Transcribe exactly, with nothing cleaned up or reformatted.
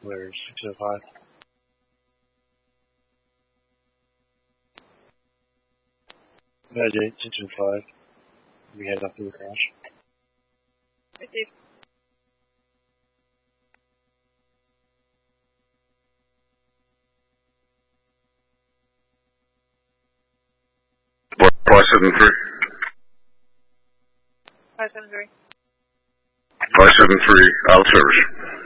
Where's six oh five? Magic six oh five. We head up to the crash. Received. five seven three. five seven three. five seven three, out of service.